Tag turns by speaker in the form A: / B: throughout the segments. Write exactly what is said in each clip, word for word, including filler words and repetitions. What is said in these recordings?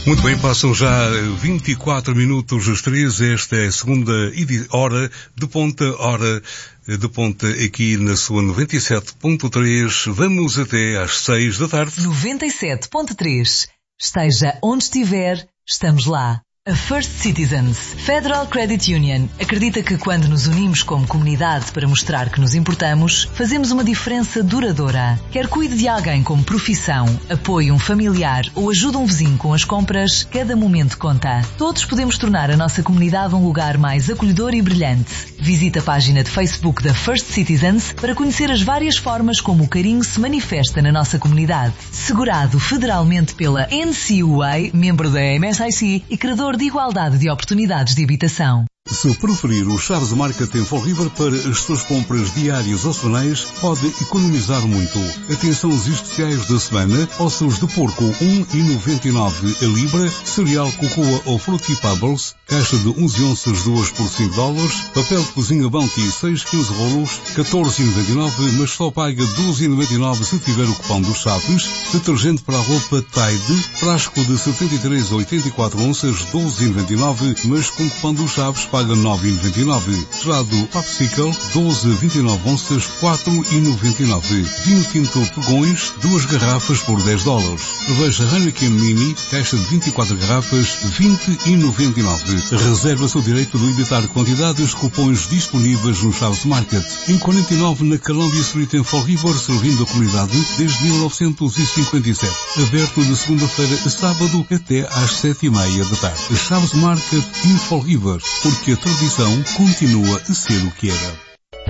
A: Muito bem, passam já vinte e quatro minutos das três. Esta é a segunda hora de ponta, hora de ponta aqui na sua noventa e sete ponto três. Vamos até às seis da tarde.
B: noventa e sete ponto três. Esteja onde estiver, estamos lá. A First Citizens Federal Credit Union acredita que quando nos unimos como comunidade para mostrar que nos importamos, fazemos uma diferença duradoura. Quer cuide de alguém como profissão, apoie um familiar ou ajude um vizinho com as compras, cada momento conta. Todos podemos tornar a nossa comunidade um lugar mais acolhedor e brilhante. Visite a página de Facebook da First Citizens para conhecer as várias formas como o carinho se manifesta na nossa comunidade. Segurado federalmente pela N C U A, membro da M S I C e criador de igualdade de oportunidades de habitação.
A: Se preferir o Chaves Market em Fall River para as suas compras diárias ou semanais, pode economizar muito. Atenção aos especiais da semana: ossos de porco um e noventa e nove a libra, cereal cocoa ou Fruity Pebbles, caixa de onze onças duas por cinco dólares, papel de cozinha Bounty seis, quinze rolos, catorze e noventa e nove, mas só paga doze e noventa e nove se tiver o cupom dos Chaves. Detergente para a roupa Tide, frasco de setenta e três a oitenta e quatro onças, doze e noventa e nove, mas com o cupom dos Chaves paga nove e noventa e nove. Gelado Popsicle, doze a vinte e nove onças, quatro e noventa e nove. Vinho tinto Pegões, duas garrafas por dez dólares. Cerveja Heineken Mini, caixa de vinte e quatro garrafas, vinte e noventa e nove. Reserva seu direito de limitar quantidades, cupons disponíveis no Chaves Market. Em quarenta e nove na Columbia Street em Fall River, servindo a comunidade desde mil novecentos e cinquenta e sete. Aberto de segunda-feira a sábado até às sete e meia da tarde. Chaves Market em Fall River, porque a tradição continua a ser o que era.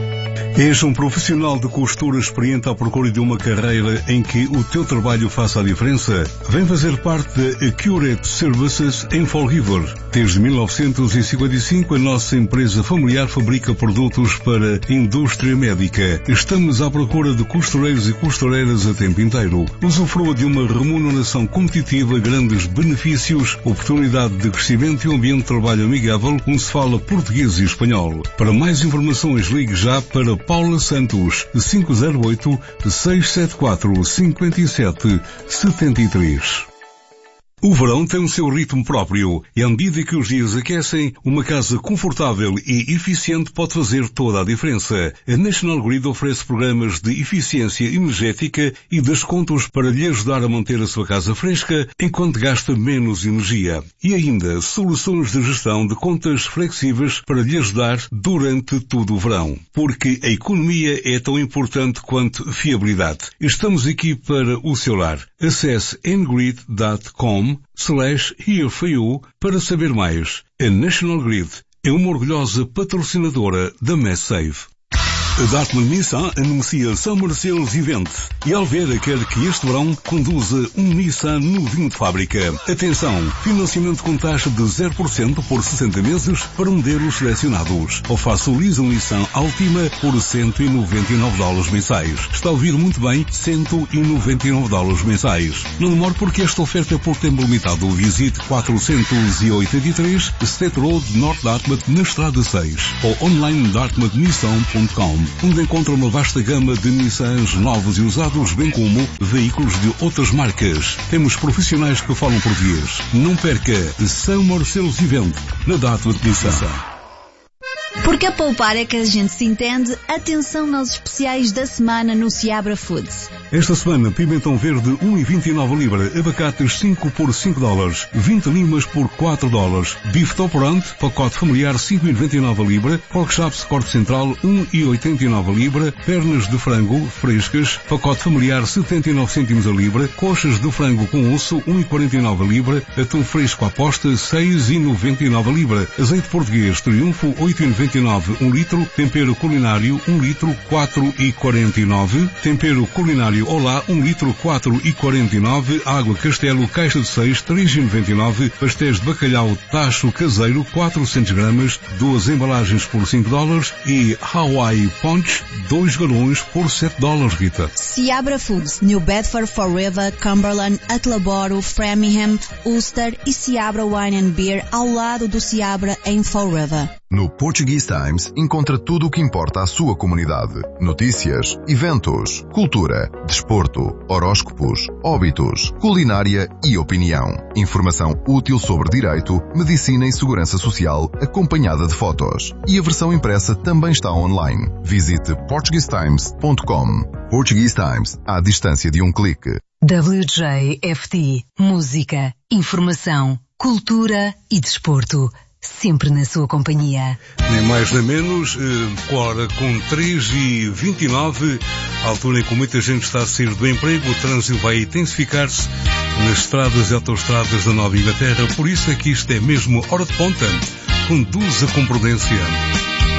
A: És um profissional de costura experiente à procura de uma carreira em que o teu trabalho faça a diferença? Vem fazer parte da Accurate Services em Fall River. Desde mil novecentos e cinquenta e cinco, a nossa empresa familiar fabrica produtos para a indústria médica. Estamos à procura de costureiros e costureiras a tempo inteiro. Usufrua de uma remuneração competitiva, grandes benefícios, oportunidade de crescimento e um ambiente de trabalho amigável, onde se fala português e espanhol. Para mais informações, ligue já para Paula Santos, cinco zero oito, seis sete quatro, cinco sete sete três. O verão tem o seu ritmo próprio e à medida que os dias aquecem, uma casa confortável e eficiente pode fazer toda a diferença. A National Grid oferece programas de eficiência energética e descontos para lhe ajudar a manter a sua casa fresca enquanto gasta menos energia. E ainda, soluções de gestão de contas flexíveis para lhe ajudar durante todo o verão. Porque a economia é tão importante quanto fiabilidade. Estamos aqui para o seu lar. Acesse n grid ponto com slash here for you para saber mais. A National Grid é uma orgulhosa patrocinadora da MassSave. A Dartmouth Nissan anuncia Summer Sales Event e a Alvera quer que este verão conduza um Nissan novinho de fábrica. Atenção, financiamento com taxa de zero por cento por sessenta meses para modelos selecionados. Ou faça o lease um Nissan Altima por cento e noventa e nove dólares mensais. Está a ouvir muito bem, cento e noventa e nove dólares mensais. Não demore porque esta oferta é por tempo limitado. Visite quatrocentos e oitenta e três State Road, North Dartmouth, na Estrada seis ou online dartmouth nissan ponto com. Onde encontra uma vasta gama de Nissans novos e usados, bem como veículos de outras marcas. Temos profissionais que falam português. Não perca Summer Sales Event na Dartmouth Nissan.
C: Porque a poupar é que a gente se entende, atenção aos especiais da semana no Seabra Foods.
A: Esta semana, pimentão verde um e vinte e nove a libra, abacates cinco por cinco dólares, vinte limas por quatro dólares, bife toporante, pacote familiar cinco e noventa e nove a libra, pork chops corte central um e oitenta e nove a libra, pernas de frango frescas, pacote familiar setenta e nove cêntimos a libra, coxas de frango com osso um e quarenta e nove a libra, atum fresco à posta seis e noventa e nove a libra, azeite português Triunfo oito e noventa e nove um litro, tempero culinário um litro quatro e quarenta e nove, tempero culinário Olá um litro quatro e quarenta e nove, água Castelo caixa de seis três e noventa e nove, pastéis de bacalhau tacho caseiro quatrocentos gramas, duas embalagens por cinco dólares e Hawaii Punch dois galões por sete dólares, Rita.
C: Seabra Foods, New Bedford, Fall River, Cumberland, Attleboro, Framingham, Ulster e Seabra Wine and Beer ao lado do Seabra em Fall River.
D: No Portuguese Times encontra tudo o que importa à sua comunidade. Notícias, eventos, cultura, desporto, horóscopos, óbitos, culinária e opinião. Informação útil sobre direito, medicina e segurança social, acompanhada de fotos. E a versão impressa também está online. Visite portuguese times ponto com. Portuguese Times, à distância de um clique.
B: W J F T. Música, informação, cultura e desporto. Sempre na sua companhia.
A: Nem mais nem menos, agora com três e vinte e nove, a altura em que muita gente está a sair do emprego, o trânsito vai intensificar-se nas estradas e autoestradas da Nova Inglaterra, por isso é que isto é mesmo hora de ponta. Conduza com prudência.